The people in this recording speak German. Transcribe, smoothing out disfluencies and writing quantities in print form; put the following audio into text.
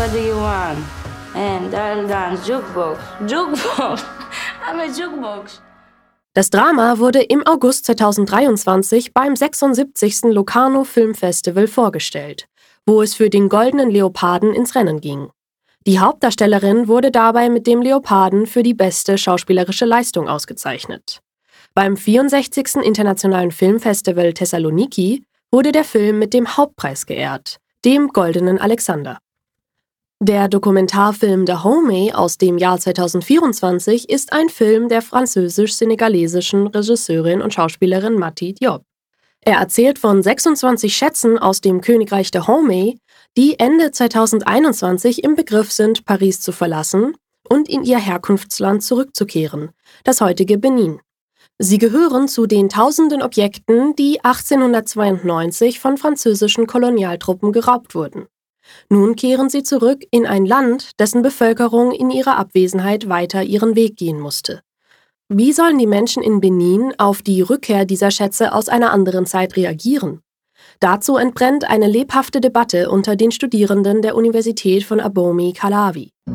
What do you want? And I'll dance jukebox. Jukebox. I'm a jukebox. Das Drama wurde im August 2023 beim 76. Locarno Film Festival vorgestellt, wo es für den Goldenen Leoparden ins Rennen ging. Die Hauptdarstellerin wurde dabei mit dem Leoparden für die beste schauspielerische Leistung ausgezeichnet. Beim 64. Internationalen Filmfestival Thessaloniki wurde der Film mit dem Hauptpreis geehrt, dem Goldenen Alexander. Der Dokumentarfilm Dahomey aus dem Jahr 2024 ist ein Film der französisch-senegalesischen Regisseurin und Schauspielerin Mati Diop. Er erzählt von 26 Schätzen aus dem Königreich Dahomey, die Ende 2021 im Begriff sind, Paris zu verlassen und in ihr Herkunftsland zurückzukehren, das heutige Benin. Sie gehören zu den tausenden Objekten, die 1892 von französischen Kolonialtruppen geraubt wurden. Nun kehren sie zurück in ein Land, dessen Bevölkerung in ihrer Abwesenheit weiter ihren Weg gehen musste. Wie sollen die Menschen in Benin auf die Rückkehr dieser Schätze aus einer anderen Zeit reagieren? Dazu entbrennt eine lebhafte Debatte unter den Studierenden der Universität von Abomey-Calavi.